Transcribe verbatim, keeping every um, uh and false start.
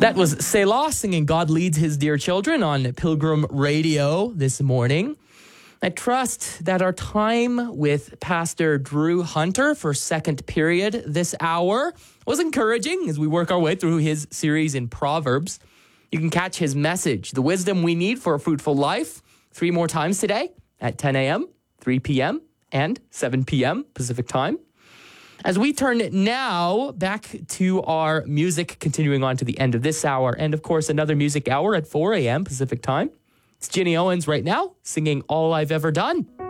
That was Selah singing God Leads His Dear Children on Pilgrim Radio this morning. I trust that our time with Pastor Drew Hunter for second period this hour was encouraging as we work our way through his series in Proverbs. You can catch his message, The Wisdom We Need for a Fruitful Life, three more times today at ten a.m., three p.m., and seven p.m. Pacific Time. As we turn now back to our music, continuing on to the end of this hour, and of course another music hour at four a.m. Pacific Time. It's Ginny Owens right now singing All I've Ever Done.